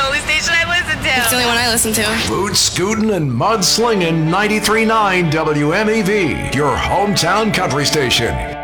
only station I listen to. It's the only one I listen to. Boot scootin' and mud slingin' 93.9 WMEV, your hometown country station.